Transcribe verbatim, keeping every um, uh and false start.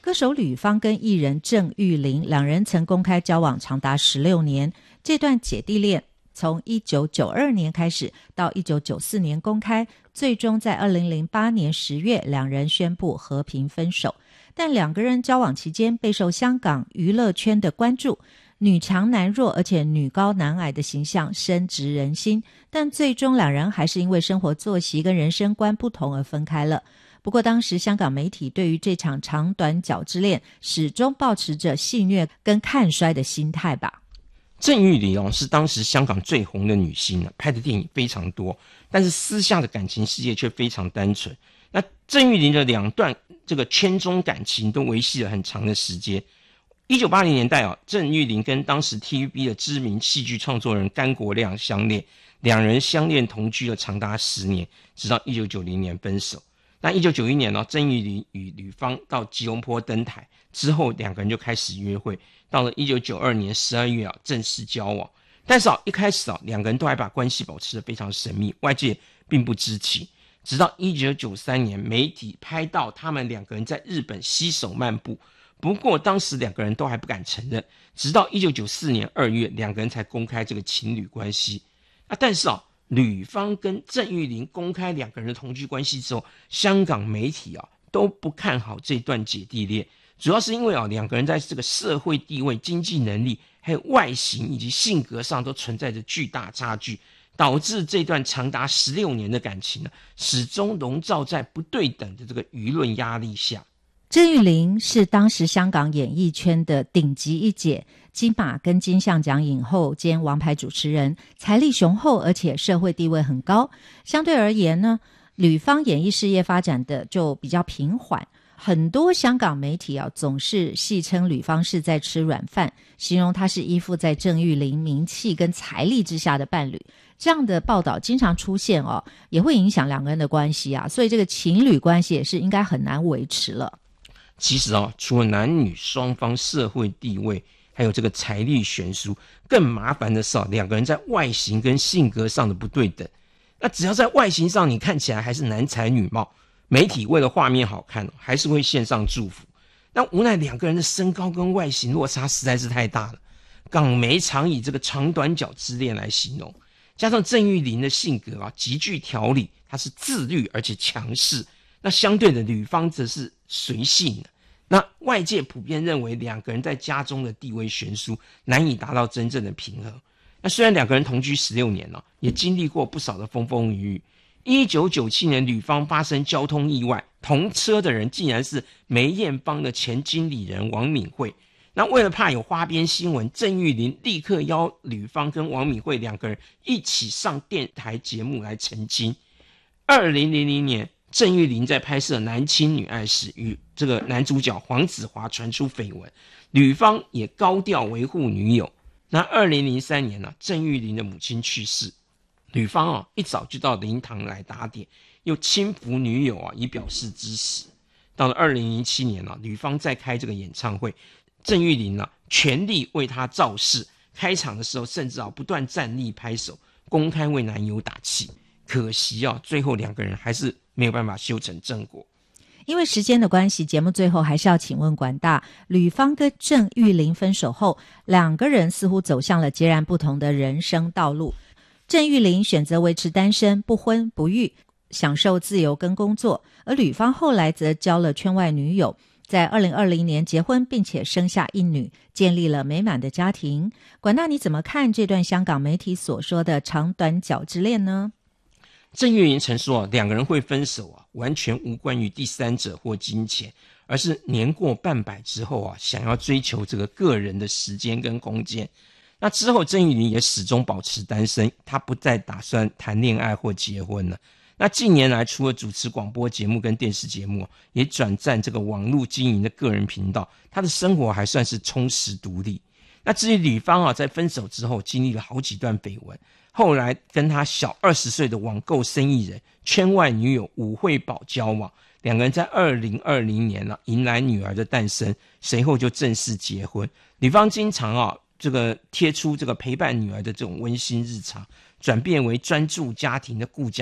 歌手吕方跟艺人郑裕玲两人曾公开交往长达十六年，这段姐弟恋从一九九二年开始到一九九四年公开，最终在二零零八年十月两人宣布和平分手。但两个人交往期间备受香港娱乐圈的关注，女强男弱而且女高男矮的形象深植人心，但最终两人还是因为生活作息跟人生观不同而分开了。不过当时香港媒体对于这场长短脚之恋始终抱持着戏谑跟看衰的心态吧。 郑裕玲哦是当时香港最红的女星啊，拍的电影非常多，但是私下的感情世界却非常单纯。那郑裕玲的两段这个圈中感情都维系了很长的时间。一九八零年代啊，郑裕玲跟当时 T V B 的知名戏剧创作人甘国亮相恋，两人相恋同居了长达十年，直到一九九零年分手。那一九九一年呢、哦，郑裕玲与吕方到吉隆坡登台之后，两个人就开始约会。到了一九九二年十二月啊，正式交往。但是啊，一开始啊，两个人都还把关系保持得非常神秘，外界并不知情。直到一九九三年，媒体拍到他们两个人在日本携手漫步。不过当时两个人都还不敢承认，直到一九九四年二月，两个人才公开这个情侣关系。啊，但是啊，吕方跟郑裕玲公开两个人的同居关系之后，香港媒体啊都不看好这段姐弟恋，主要是因为啊两个人在这个社会地位、经济能力、还有外形以及性格上都存在着巨大差距，导致这段长达十六年的感情呢，始终笼罩在不对等的这个舆论压力下。 郑裕玲是当时香港演艺圈的顶级一姐，金马跟金像奖影后兼王牌主持人，财力雄厚，而且社会地位很高。相对而言呢，吕方演艺事业发展的就比较平缓。很多香港媒体啊，总是戏称吕方是在吃软饭，形容他是依附在郑裕玲名气跟财力之下的伴侣。这样的报道经常出现哦，也会影响两个人的关系啊，所以这个情侣关系也是应该很难维持了。 其实啊，除了男女双方社会地位还有这个财力悬殊，更麻烦的是啊，两个人在外形跟性格上的不对等。那只要在外形上你看起来还是男才女貌，媒体为了画面好看还是会献上祝福。那无奈两个人的身高跟外形落差实在是太大了，港媒常以这个长短脚之恋来形容。加上郑裕玲的性格啊极具条理，她是自律而且强势，那相对的吕方则是随性的。那外界普遍认为两个人在家中的地位悬殊，难以达到真正的平衡。那虽然两个人同居十六年了，也经历过不少的风风雨雨。一九九七年吕方发生交通意外，同车的人竟然是梅艳芳的前经理人王敏慧。那为了怕有花边新闻，郑裕玲立刻邀吕方跟王敏慧两个人一起上电台节目来澄清。二零零零年，郑裕玲在拍摄男亲女爱时，与这个男主角黄子华传出绯闻，吕方也高调维护女友。那二零零三年呢、啊，郑裕玲的母亲去世，吕方啊一早就到灵堂来打点，又轻扶女友啊以表示支持。到了二零零七年啊，吕方再开这个演唱会，郑裕玲啊全力为他造势，开场的时候甚至啊不断站立拍手，公开为男友打气。可惜啊，最后两个人还是没有办法修成正果。 因为时间的关系，节目最后还是要请问管大，吕方跟郑裕玲分手后，两个人似乎走向了截然不同的人生道路。郑裕玲选择维持单身，不婚不育，享受自由跟工作，而吕方后来则交了圈外女友，在二零二零年结婚，并且生下一女，建立了美满的家庭。管大，你怎么看这段香港媒体所说的长短脚之恋呢？ 郑裕玲曾说啊，两个人会分手啊，完全无关于第三者或金钱，而是年过半百之后啊，想要追求这个个人的时间跟空间。那之后，郑裕玲也始终保持单身，她不再打算谈恋爱或结婚了。那近年来，除了主持广播节目跟电视节目，也转战这个网络经营的个人频道，她的生活还算是充实独立。那至于吕方啊，在分手之后经历了好几段绯闻，后来跟他小二十岁的网购生意人圈外女友武慧宝交往，两个人在二零二零年啊迎来女儿的诞生，随后就正式结婚。吕方经常啊这个贴出这个陪伴女儿的这种温馨日常，转变为专注家庭的顾家